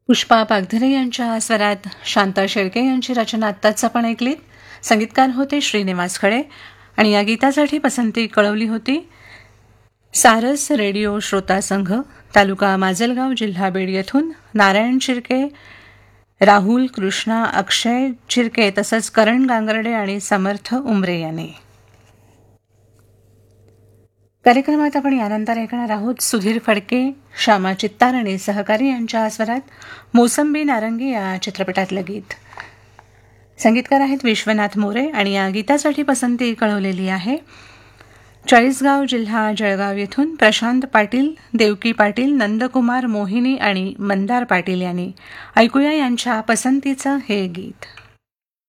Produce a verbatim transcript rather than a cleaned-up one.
पुष्पा पागधरे यांच्या स्वरात शांता शेळके यांची रचना आत्ताच आपण ऐकलीत. संगीतकार होते श्रीनिवास खळे आणि या गीतासाठी पसंती कळवली होती सारस रेडिओ श्रोता संघ, तालुका माजलगाव, जिल्हा बीड येथून नारायण चिरके, राहुल, कृष्णा, अक्षय चिरके तसंच करण गांगर्डे आणि समर्थ उमरे यांनी. कार्यक्रमात आपण यानंतर ऐकणार आहोत सुधीर फडके, श्यामा चित्तार आणि सहकारी यांच्या स्वरात मोसंबी नारंगी या चित्रपटातलं गीत. संगीतकार आहेत विश्वनाथ मोरे आणि या गीतासाठी पसंती कळवलेली आहे चाळीसगाव, जिल्हा जळगाव येथून प्रशांत पाटील, देवकी पाटील, नंदकुमार, मोहिनी आणि मंदार पाटील यांनी. ऐकूया यांच्या पसंतीचं हे गीत.